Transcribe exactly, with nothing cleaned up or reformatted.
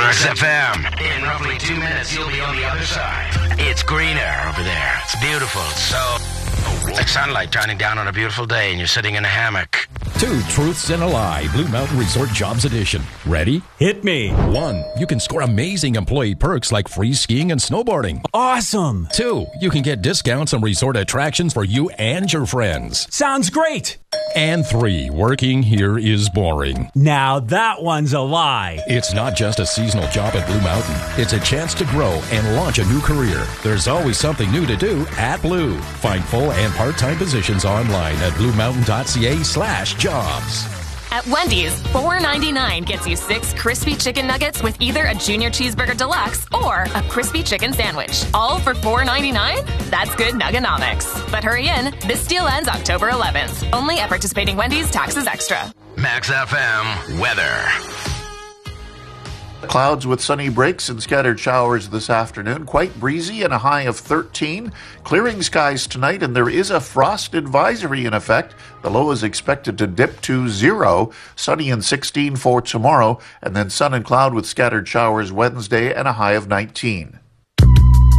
Max F M. In roughly two minutes, you'll be on the other side. It's greener over there. It's beautiful. So, like sunlight shining down on a beautiful day, and you're sitting in a hammock. Two truths and a lie. Blue Mountain Resort Jobs Edition. Ready? Hit me. One, you can score amazing employee perks like free skiing and snowboarding. Awesome. Two, you can get discounts on resort attractions for you and your friends. Sounds great. And three, working here is boring. Now that one's a lie. It's not just a seasonal job at Blue Mountain. It's a chance to grow and launch a new career. There's always something new to do at Blue. Find full and part-time positions online at bluemountain.ca slash jobs. At Wendy's, four ninety-nine gets you six crispy chicken nuggets with either a junior cheeseburger deluxe or a crispy chicken sandwich. All for four ninety-nine? That's good nuggonomics. But hurry in. This deal ends October eleventh. Only at participating Wendy's, taxes extra. Max F M weather. Clouds with sunny breaks and scattered showers this afternoon. Quite breezy and a high of thirteen. Clearing skies tonight, and there is a frost advisory in effect. The low is expected to dip to zero. Sunny and sixteen for tomorrow, and then sun and cloud with scattered showers Wednesday and a high of nineteen.